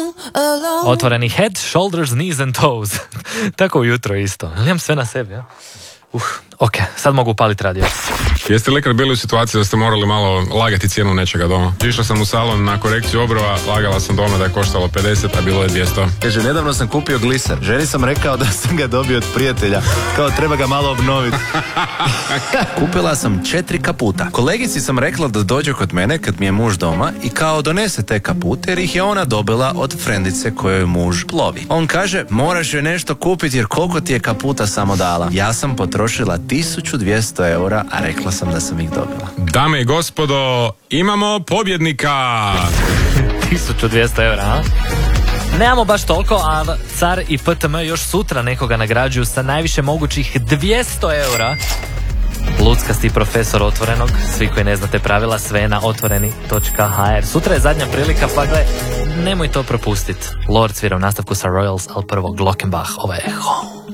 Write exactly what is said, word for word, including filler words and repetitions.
Otvoreni head, shoulders, knees and toes. Tako ujutro isto. Imam sve na sebi, ja? Uh, ok, sad mogu upaliti radio. Jeste li ikad bili u situaciji da ste morali malo lagati cijenu nečega doma? Išla sam u salon na korekciju obrova, lagala sam doma da je koštalo pedeset, a bilo je dvjesto. Kaže, nedavno sam kupio gliser. Ženi sam rekao da sam ga dobio od prijatelja. Kao, treba ga malo obnoviti. Kupila sam četiri kaputa. Kolegici sam rekla da dođe kod mene kad mi je muž doma i kao donese te kapute jer ih je ona dobila od frendice kojoj muž plovi. On kaže, moraš joj nešto kupiti jer koliko ti je kaputa samo dala. Ja sam potrošila tisuću dvjesto eura, a rekla sam da sam ih dobila. Dame i gospodo, imamo pobjednika! tisuću dvjesto eura, a? Nemamo baš toliko, a Car i P T M još sutra nekoga nagrađuju sa najviše mogućih dvjesto eura. Luckasti profesor Otvorenog, svi koji ne znate pravila, sve na otvoreni točka h r. Sutra je zadnja prilika, pa gle, nemoj to propustiti. Lord svira u nastavku sa Royals, ali prvo Glockenbach, ovo je Home.